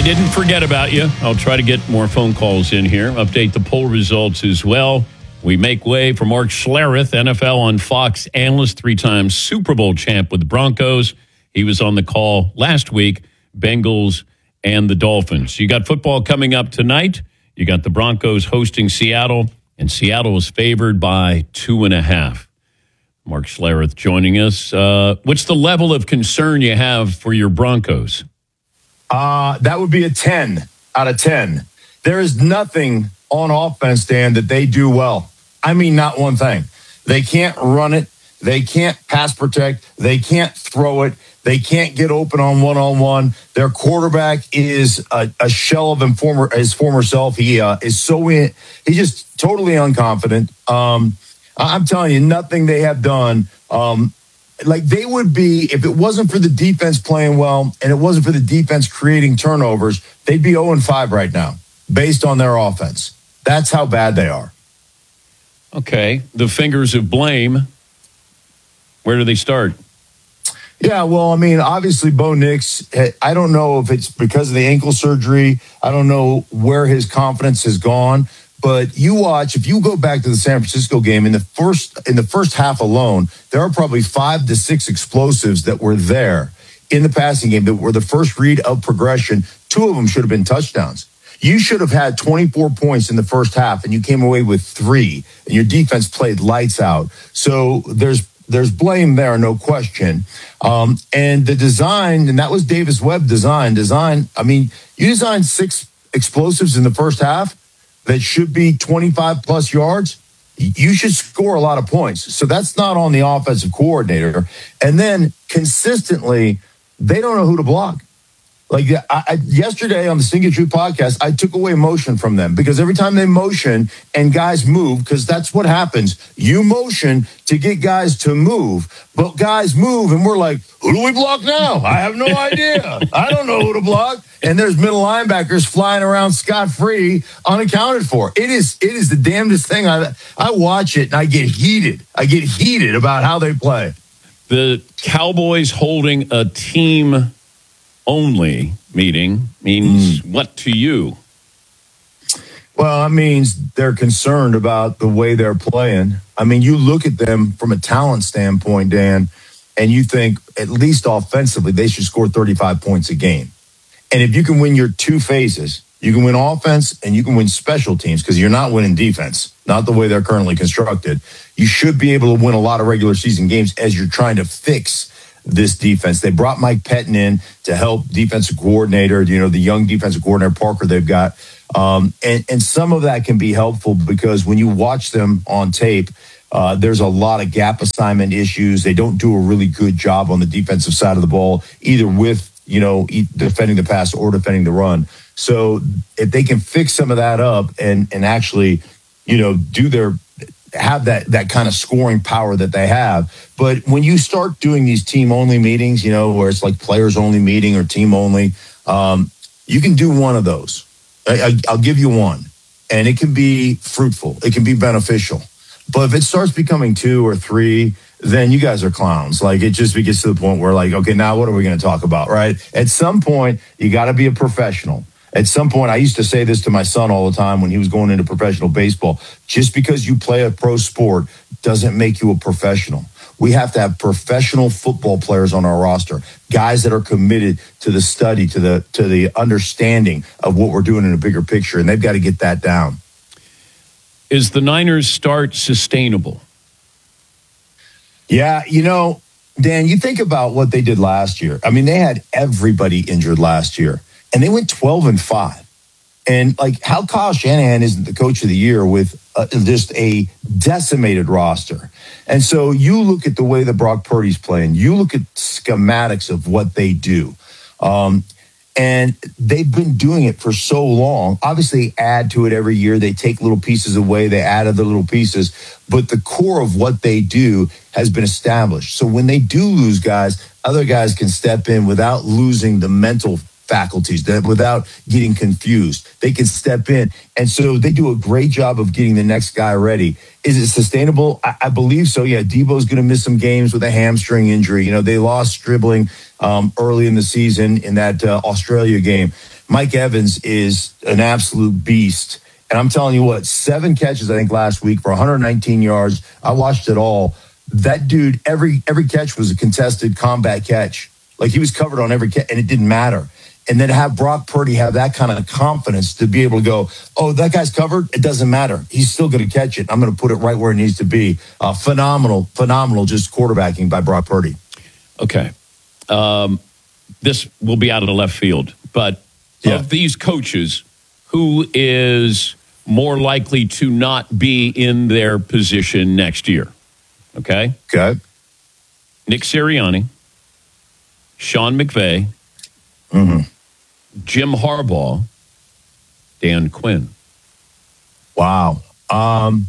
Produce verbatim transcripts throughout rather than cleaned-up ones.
didn't forget about you. I'll try to get more phone calls in here. Update the poll results as well. We make way for Mark Schlereth, N F L on Fox analyst, three-time Super Bowl champ with the Broncos. He was on the call last week, Bengals and the Dolphins. You got football coming up tonight. You got the Broncos hosting Seattle, and Seattle is favored by two and a half. Mark Schlereth joining us. Uh, what's the level of concern you have for your Broncos? Uh, that would be a ten out of ten. There is nothing on offense, Dan, that they do well. I mean, not one thing. They can't run it. They can't pass protect. They can't throw it. They can't get open on one-on-one. Their quarterback is a, a shell of him former, his former self. He uh, is so in, he's just totally unconfident. Um, I'm telling you, nothing they have done. Um, like they would be, if it wasn't for the defense playing well and it wasn't for the defense creating turnovers, they'd be oh and five right now based on their offense. That's how bad they are. Okay. The fingers of blame. Where do they start? Yeah, well, I mean, obviously, Bo Nix, I don't know if it's because of the ankle surgery. I don't know where his confidence has gone. But you watch, if you go back to the San Francisco game, in the first in the first half alone, there are probably five to six explosives that were there in the passing game that were the first read of progression. Two of them should have been touchdowns. You should have had twenty-four points in the first half, and you came away with three, and your defense played lights out. So there's there's blame there, no question. Um, and the design, and that was Davis Webb design. Design, I mean, you designed six explosives in the first half that should be twenty-five plus yards. You should score a lot of points. So that's not on the offensive coordinator. And then consistently, they don't know who to block. Like I, I, yesterday on the Sing It True podcast, I took away motion from them because every time they motion and guys move, because that's what happens. You motion to get guys to move, but guys move and we're like, who do we block now? I have no idea. I don't know who to block. And there's middle linebackers flying around scot-free, unaccounted for. It is it is the damnedest thing. I I watch it and I get heated. I get heated about how they play. The Cowboys holding a team only meeting means mm. what to you? Well, it means they're concerned about the way they're playing. I mean, you look at them from a talent standpoint, Dan, and you think at least offensively they should score thirty-five points a game. And if you can win your two phases, you can win offense and you can win special teams because you're not winning defense, not the way they're currently constructed. You should be able to win a lot of regular season games as you're trying to fix this defense. They brought Mike Pettin in to help defensive coordinator, you know, the young defensive coordinator Parker they've got. Um, and, and some of that can be helpful because when you watch them on tape, uh, there's a lot of gap assignment issues. They don't do a really good job on the defensive side of the ball, either with, you know, defending the pass or defending the run. So if they can fix some of that up and, and actually, you know, do their, have that that kind of scoring power that they have. But when you start doing these team-only meetings, you know, where it's like players-only meeting or team-only, um, you can do one of those. I, I, I'll give you one. And it can be fruitful. It can be beneficial. But if it starts becoming two or three, then you guys are clowns. Like, it just gets to the point where, like, okay, now what are we going to talk about, right? At some point, you got to be a professional. At some point, I used to say this to my son all the time when he was going into professional baseball. Just because you play a pro sport doesn't make you a professional. We have to have professional football players on our roster, guys that are committed to the study, to the to the understanding of what we're doing in a bigger picture, and they've got to get that down. Is the Niners start sustainable? Yeah, you know, Dan, you think about what they did last year. I mean, they had everybody injured last year. And they went twelve and five. And like how Kyle Shanahan isn't the coach of the year with uh, just a decimated roster. And so you look at the way that Brock Purdy's playing, you look at schematics of what they do. Um, and they've been doing it for so long. Obviously, add to it every year. They take little pieces away. They add other little pieces. But the core of what they do has been established. So when they do lose guys, other guys can step in without losing the mental faculties, that without getting confused. They can step in. And so they do a great job of getting the next guy ready. Is it sustainable? I, I believe so. Yeah, Debo's going to miss some games with a hamstring injury. You know, they lost Stribling um, early in the season in that uh, Australia game. Mike Evans is an absolute beast. And I'm telling you what, seven catches, I think, last week for one hundred nineteen yards. I watched it all. That dude, every every catch was a contested combat catch. Like, he was covered on every catch, and it didn't matter. And then to have Brock Purdy have that kind of confidence to be able to go, oh, that guy's covered. It doesn't matter. He's still going to catch it. I'm going to put it right where it needs to be. Uh, phenomenal, phenomenal just quarterbacking by Brock Purdy. Okay. Um, this will be out of the left field. But yeah. Of these coaches, who is more likely to not be in their position next year? Okay? Okay. Nick Sirianni, Sean McVay, mm-hmm. Jim Harbaugh, Dan Quinn. Wow. Um,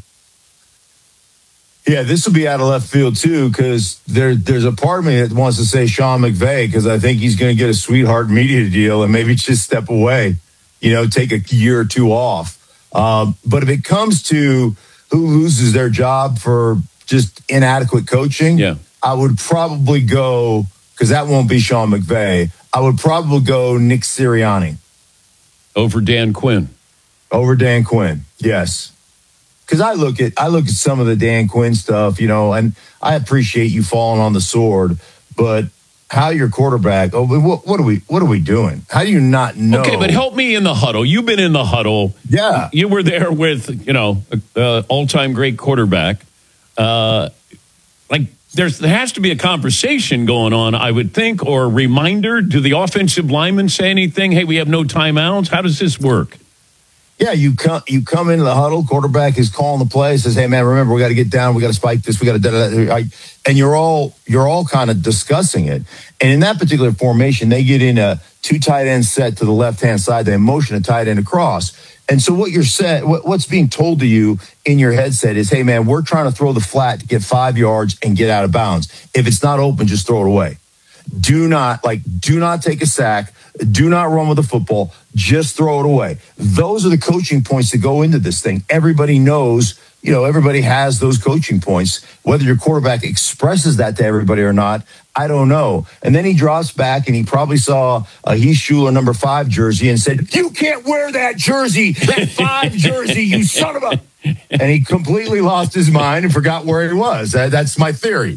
yeah, this will be out of left field, too, because there, there's a part of me that wants to say Sean McVay, because I think he's going to get a sweetheart media deal and maybe just step away, you know, take a year or two off. Um, but if it comes to who loses their job for just inadequate coaching, yeah. I would probably go, because that won't be Sean McVay, I would probably go Nick Sirianni. Over Dan Quinn. Over Dan Quinn, yes. Because I look at I look at some of the Dan Quinn stuff, you know, and I appreciate you falling on the sword, but how your quarterback? Oh, what, what are we? What are we doing? How do you not know? Okay, but help me in the huddle. You've been in the huddle. Yeah, you were there with you know uh, all-time great quarterback. Uh, like there's there has to be a conversation going on, I would think, or a reminder. Do the offensive linemen say anything? Hey, we have no timeouts. How does this work? Yeah, you come you come into the huddle. Quarterback is calling the play. Says, "Hey, man, remember we got to get down. We got to spike this. We got to." And you're all you're all kind of discussing it. And in that particular formation, they get in a two tight end set to the left hand side. They motion a tight end across. And so what you're set, what, what's being told to you in your headset is, "Hey, man, we're trying to throw the flat to get five yards and get out of bounds. If it's not open, just throw it away. Do not like do not take a sack." Do not run with the football. Just throw it away. Those are the coaching points that go into this thing. Everybody knows, you know, everybody has those coaching points. Whether your quarterback expresses that to everybody or not, I don't know. And then he drops back and he probably saw a Heath Schuler number five jersey and said, "You can't wear that jersey, that five jersey, you son of a..." And he completely lost his mind and forgot where he was. That's my theory.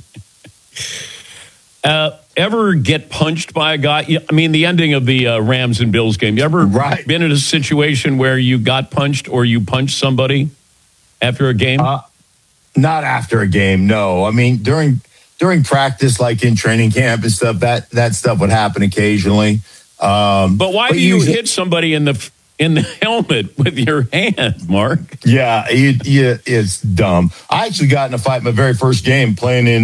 Uh, ever get punched by a guy? I mean, the ending of the uh, Rams and Bills game. You ever right. been in a situation where you got punched or you punched somebody after a game? Uh, not after a game, no. I mean, during during practice, like in training camp and stuff, that that stuff would happen occasionally. Um, but why but do you usually, hit somebody in the in the helmet with your hand, Mark? Yeah, you, you, it's dumb. I actually got in a fight my very first game playing in